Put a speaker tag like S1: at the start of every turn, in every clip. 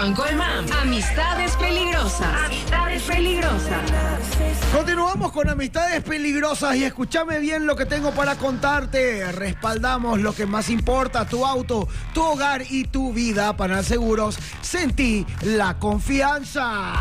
S1: Juan Colmán. Amistades peligrosas. Amistades peligrosas.
S2: Continuamos con Amistades Peligrosas y escúchame bien lo que tengo para contarte. Respaldamos lo que más importa, tu auto, tu hogar y tu vida. Para Seguros, sentí la confianza.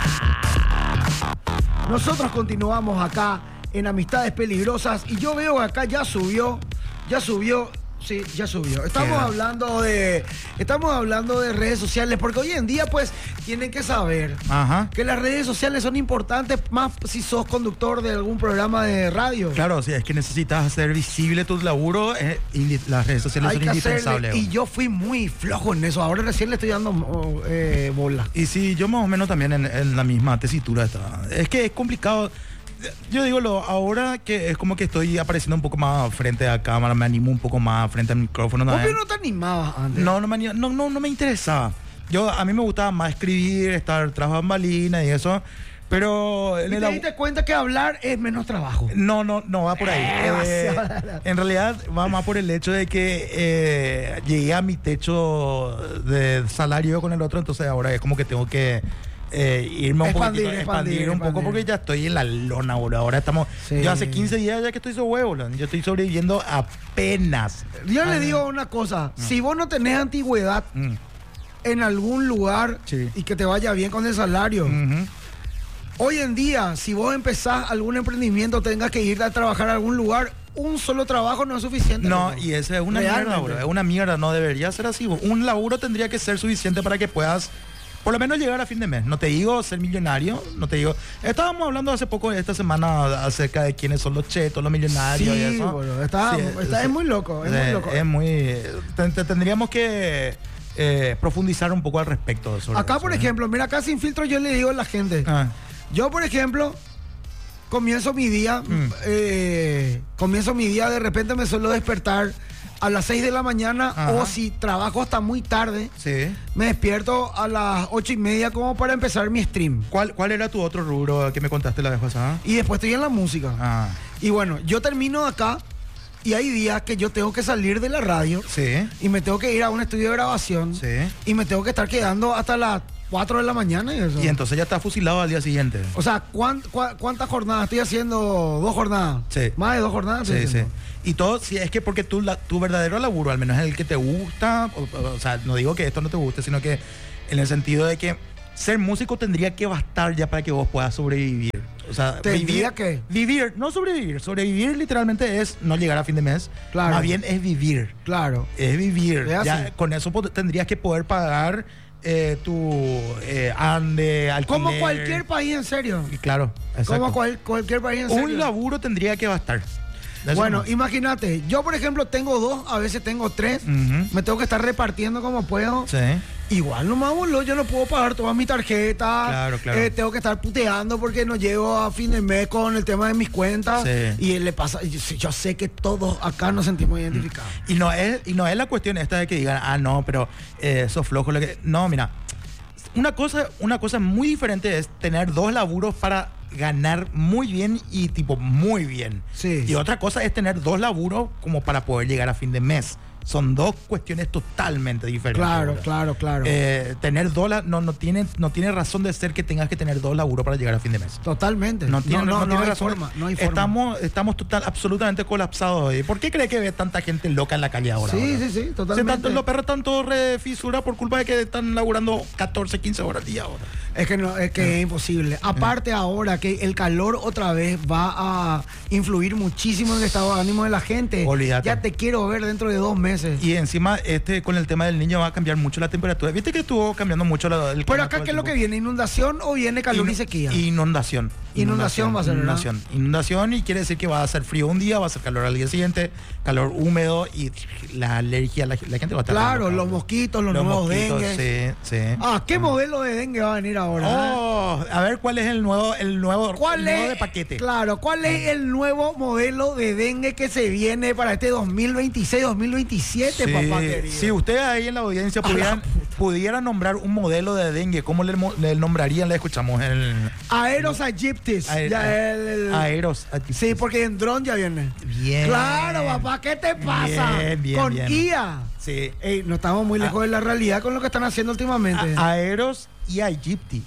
S2: Nosotros continuamos acá en Amistades Peligrosas y yo veo que acá ya subió. Sí, ya subió. Estamos hablando de redes sociales, porque hoy en día, pues, tienen que saber que las redes sociales son importantes, más si sos conductor de algún programa de radio.
S3: Claro, sí, es que necesitas hacer visible tu laburo y las redes sociales son indispensables.
S2: Y yo fui muy flojo en eso. Ahora recién le estoy dando bola.
S3: Y sí, yo más o menos también en la misma tesitura estaba. Es que es complicado. Yo digo, ahora que es como que estoy apareciendo un poco más frente a cámara, me animo un poco más frente al micrófono.
S2: ¿Por qué no te animabas antes?
S3: No me interesaba. A mí me gustaba más escribir, estar tras bambalinas y eso. Pero
S2: ¿Y te diste cuenta que hablar es menos trabajo?
S3: No va por ahí. En realidad va más por el hecho de que llegué a mi techo de salario con el otro, entonces ahora es como que tengo que irme expandir un poco, porque ya estoy en la lona, boludo. Ahora estamos, yo hace 15 días ya que estoy huevo, boludo. Yo estoy sobreviviendo apenas.
S2: Yo le digo una cosa, si vos no tenés antigüedad en algún lugar y que te vaya bien con el salario, hoy en día, si vos empezás algún emprendimiento, tengas que ir a trabajar a algún lugar, un solo trabajo no es suficiente.
S3: No, y esa es una mierda, boludo. Es una mierda, no debería ser así. Un laburo tendría que ser suficiente para que puedas por lo menos llegar a fin de mes. No te digo ser millonario, no te digo. Estábamos hablando hace poco, esta semana, acerca de quiénes son los chetos, los millonarios y eso.
S2: Bueno, es muy loco,
S3: tendríamos que profundizar un poco al respecto.
S2: Acá, por ejemplo, mira, acá sin filtro yo le digo a la gente. Yo, por ejemplo, comienzo mi día, de repente me suelo despertar a las 6 de la mañana, o si trabajo hasta muy tarde, me despierto a las 8:30 como para empezar mi stream.
S3: ¿Cuál era tu otro rubro que me contaste la vez pasada?
S2: Y después estoy en la música. Y bueno, yo termino acá y hay días que yo tengo que salir de la radio y me tengo que ir a un estudio de grabación y me tengo que estar quedando hasta las 4 de la mañana y eso.
S3: Y entonces ya está fusilado al día siguiente.
S2: O sea, ¿cuántas jornadas? Estoy haciendo 2 jornadas. Más de 2 jornadas.
S3: Y todo, si es que porque tu verdadero laburo, al menos es el que te gusta, o sea, no digo que esto no te guste, sino que en el sentido de que ser músico tendría que bastar ya para que vos puedas sobrevivir. O sea, vivir, no sobrevivir. Sobrevivir literalmente es no llegar a fin de mes. Claro. Más bien es vivir.
S2: Claro.
S3: Es vivir. Ya, con eso tendrías que poder pagar tu alquiler.
S2: Como cualquier país, en serio.
S3: Claro, exacto.
S2: Como cualquier país, en serio.
S3: Un laburo tendría que bastar.
S2: Bueno, imagínate, yo por ejemplo tengo 2, a veces tengo 3, me tengo que estar repartiendo como puedo. Igual nomás, boludo, yo no puedo pagar todas mis tarjetas. Claro. Tengo que estar puteando porque no llego a fin de mes con el tema de mis cuentas. Y le pasa, yo sé que todos acá nos sentimos identificados.
S3: Y no es la cuestión esta de que digan, no, pero sos flojo. No, mira, una cosa muy diferente es tener 2 laburos para ganar muy bien y tipo muy bien. Y otra cosa es tener 2 laburos como para poder llegar a fin de mes. Son 2 cuestiones totalmente diferentes.
S2: Claro.
S3: Tener 2 no tiene razón de ser que tengas que tener 2 laburos para llegar a fin de mes.
S2: Totalmente.
S3: No tiene
S2: hay
S3: razón.
S2: Forma, no hay forma.
S3: Estamos absolutamente colapsados hoy. ¿Por qué cree que ves tanta gente loca en la calle ahora?
S2: Sí, totalmente.
S3: Los perros están todos fisura por culpa de que están laburando 14, 15 horas al día ahora.
S2: Es que es imposible. Aparte ahora que el calor otra vez va a influir muchísimo en el estado de ánimo de la gente.
S3: Olvídate.
S2: Ya te quiero ver dentro de 2 meses.
S3: Y encima con el tema del niño va a cambiar mucho la temperatura. ¿Viste que estuvo cambiando mucho el
S2: Pero acá, ¿qué es lo que viene? ¿Inundación o viene calor y sequía?
S3: Inundación
S2: va a ser,
S3: Inundación, y quiere decir que va a ser frío un día, va a ser calor al día siguiente, calor húmedo, y la alergia, la gente va a estar...
S2: Claro, los mosquitos, los nuevos dengue.
S3: Sí.
S2: ¿Qué modelo de dengue va a venir ahora?
S3: A ver, ¿cuál es el nuevo de paquete?
S2: Claro, ¿cuál es el nuevo modelo de dengue que se viene para este 2026-2027, papá querido?
S3: Si ustedes ahí en la audiencia pudiera nombrar un modelo de dengue, ¿cómo le nombrarían? Le escuchamos
S2: Aeros aegyptis.
S3: Aeros aegyptis.
S2: Sí, porque en dron ya viene.
S3: Bien.
S2: Claro, papá, ¿qué te pasa?
S3: Bien,
S2: con
S3: bien.
S2: IA.
S3: Sí.
S2: Ey, no estamos muy lejos de la realidad con lo que están haciendo últimamente.
S3: Aeros y aegypti.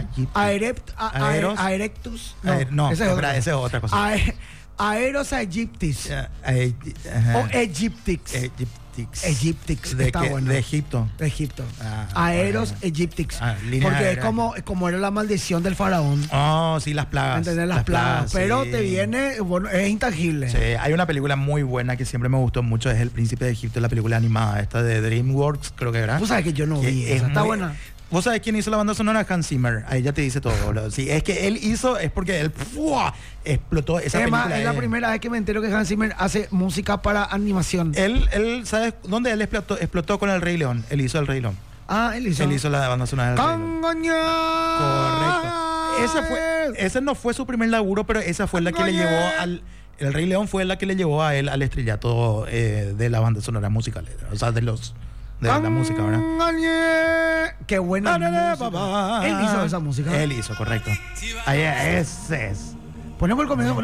S2: Aerectus.
S3: No,
S2: esa
S3: es otra cosa.
S2: Aeros aegyptis. O Egyptix. Egyptix. Está bueno.
S3: De Egipto.
S2: De Egipto. Aeros Egyptix. Porque es como era la maldición del faraón.
S3: Oh, sí, las plagas.
S2: Entender las plagas. Pero sí. Te viene, bueno, es intangible.
S3: Sí, hay una película muy buena que siempre me gustó mucho, es El Príncipe de Egipto, la película animada, esta de DreamWorks, creo que era.
S2: Tú sabes que yo no vi esa. Está buena.
S3: ¿Vos sabés quién hizo la banda sonora? Hans Zimmer. Ahí ya te dice todo, boludo. Sí, es que él hizo, es porque él explotó esa película.
S2: Es la primera vez que me entero que Hans Zimmer hace música para animación.
S3: Él ¿sabes dónde él explotó con El Rey León? Él hizo El Rey León.
S2: Él hizo
S3: la banda sonora del Rey León. Correcto. Ese no fue su primer laburo, pero esa fue la que le llevó El Rey León fue la que le llevó a él al estrellato de la banda sonora musical. O sea, de la música, ¿verdad?
S2: Qué buena música. Él hizo esa música.
S3: Él hizo, correcto. Ahí ese es.
S2: Ponemos el comienzo,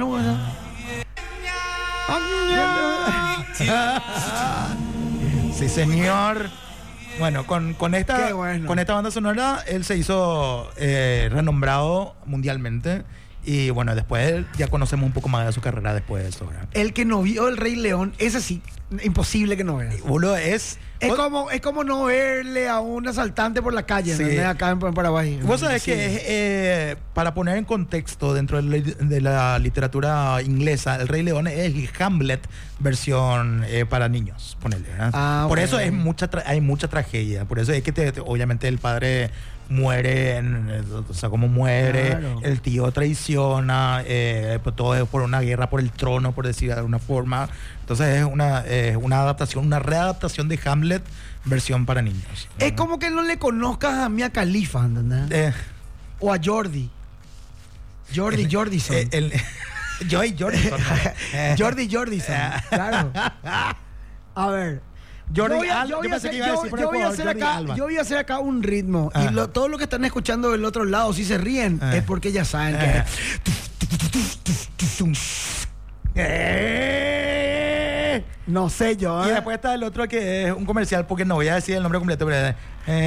S3: Sí, señor. Bueno, con esta banda sonora él se hizo renombrado mundialmente. Y bueno, después ya conocemos un poco más de su carrera después de eso, ¿verdad?
S2: El que no vio El Rey León, ese sí, imposible que no vea.
S3: Boludo,
S2: es como no verle a un asaltante por la calle, sí. ¿No? Acá en Paraguay.
S3: Vos sabés que para poner en contexto dentro de la literatura inglesa, El Rey León es Hamlet versión para niños, ponele, ¿verdad? Por eso hay mucha tragedia, por eso es que obviamente el padre muere, o sea, como muere, claro. El tío traiciona, todo es por una guerra por el trono, por decir de alguna forma. Entonces es una adaptación, una readaptación de Hamlet versión para niños.
S2: Es como que no le conozcas a Mia Khalifa, ¿entendés? O a Jordison.
S3: Joy Jordison.
S2: Jordison, claro. A ver. Yo voy a hacer acá un ritmo. Y todo lo que están escuchando del otro lado, si se ríen, es porque ya saben que no sé yo.
S3: Y después está el otro que es un comercial, porque no voy a decir el nombre completo, pero